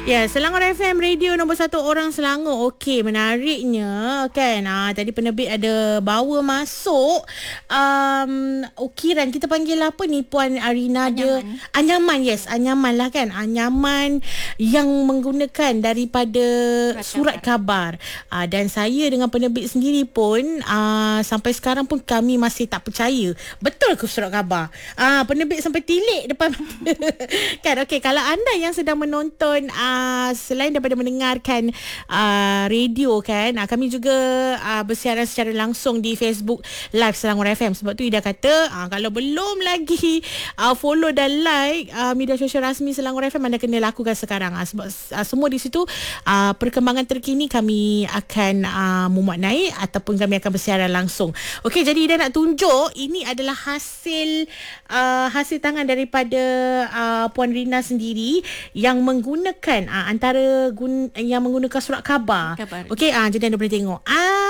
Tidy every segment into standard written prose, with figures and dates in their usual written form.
Ya, Selangor FM radio nombor 1 orang Selangor. Okey, menariknya kan. Tadi penerbit ada bawa masuk ukiran, kita panggil apa ni Puan Arina, dia anyaman. Yes, anyaman lah kan. Anyaman yang menggunakan daripada surat khabar. Dan saya dengan penerbit sendiri pun sampai sekarang pun kami masih tak percaya. Betul ke surat khabar? Penerbit sampai tilik depan kan. Okey, kalau anda yang sedang menonton selain daripada mendengarkan radio kan, kami juga bersiaran secara langsung di Facebook Live Selangor FM. Sebab tu Ida kata kalau belum lagi follow dan like media sosial rasmi Selangor FM, anda kena lakukan sekarang. Sebab semua di situ perkembangan terkini kami akan memuat naik ataupun kami akan bersiaran langsung. Okey, jadi Ida nak tunjuk ini adalah hasil tangan daripada Puan Rina sendiri yang menggunakan yang menggunakan surat khabar. Okey, jadi anda boleh tengok.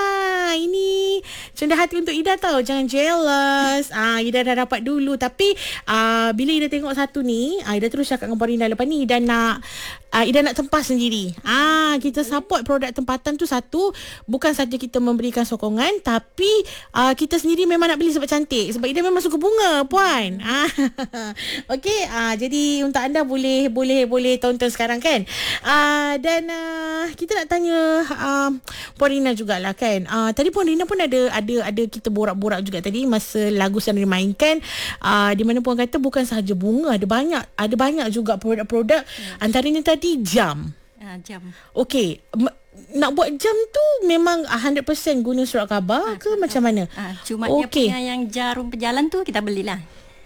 Ini cendah hati untuk Ida tau. Jangan jealous. Ida dah dapat dulu. Tapi bila Ida tengok satu ni, Ida terus cakap dengan Puan Rina lepas ni Ida nak tempah sendiri. Kita support produk tempatan tu satu, bukan saja kita memberikan sokongan, tapi kita sendiri memang nak beli sebab cantik. Sebab Ida memang suka bunga, Puan. Okey, jadi untuk anda boleh tonton sekarang kan. Dan kita nak tanya Puan Rina jugalah kan. Tadi Puan Rina pun ada kita borak-borak juga tadi masa lagu sedang dimainkan, di mana Puan kata bukan sahaja bunga, ada banyak juga produk-produk. Antaranya tadi jam. Jam. Okey, nak buat jam tu memang 100% guna surat khabar ke macam mana? Cuma dia punya yang jarum berjalan tu kita belilah.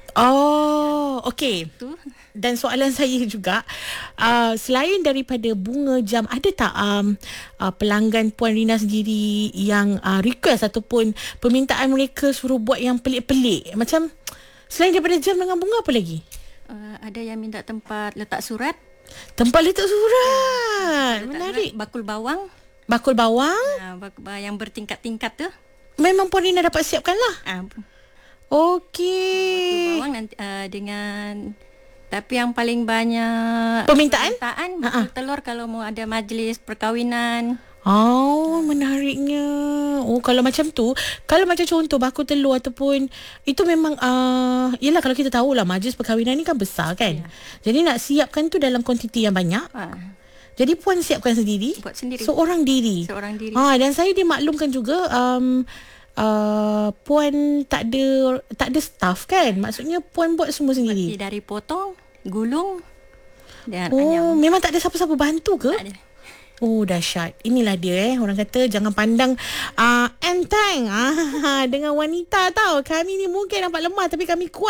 Okey. Dan soalan saya juga, selain daripada bunga jam, ada tak pelanggan Puan Rina sendiri yang request ataupun permintaan mereka suruh buat yang pelik-pelik? Macam selain daripada jam dengan bunga, apa lagi? Ada yang minta tempat letak surat. Tempat letak surat. Menarik. Bakul bawang. Bakul bawang? Yang bertingkat-tingkat tu. Memang Puan Rina dapat siapkan lah. Okey. Bakul bawang nanti, dengan... Tapi yang paling banyak permintaan bakul telur kalau mau ada majlis perkahwinan. Menariknya. Kalau macam tu, kalau macam contoh bakul telur ataupun itu memang yelah, kalau kita tahulah majlis perkahwinan ni kan besar kan. Jadi nak siapkan tu dalam kuantiti yang banyak. Jadi Puan siapkan sendiri. Buat sendiri. Seorang diri. Dan saya dimaklumkan juga Puan tak ada staff kan. Maksudnya Puan buat semua sendiri. Dari potong, gulung dan anyam. Memang tak ada siapa-siapa bantu ke? Tak ada. Dahsyat. Inilah dia orang kata jangan pandang enteng dengan wanita tau. Kami ni mungkin nampak lemah tapi kami kuat.